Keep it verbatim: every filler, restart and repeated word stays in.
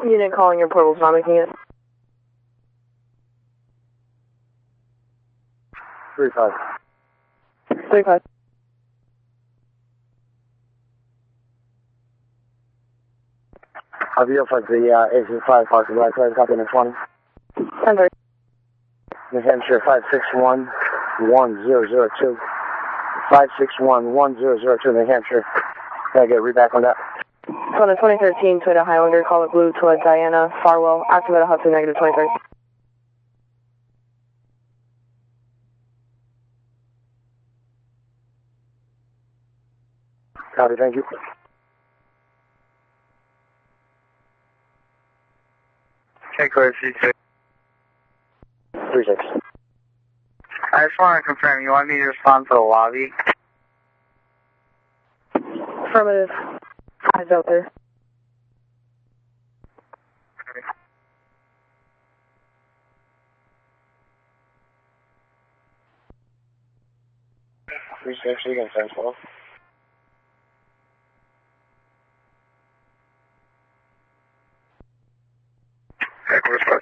Unit calling your portable's not making it. Three five. Three five. I'll be up at the uh, A C five park, right side, copy in twenty. ten thirty. New Hampshire five six one one zero zero two. five six one one zero zero two, New Hampshire. Can I get a read back on that? On the twenty thirteen Toyota Highlander, call it blue to a Diana Farwell, active at a Hudson, negative twenty thirty. Copy, thank you. Check code C two. three six. I just want to confirm, you want me to respond to the lobby? Affirmative. Eyes out there. three six, you can send twelve. Check response.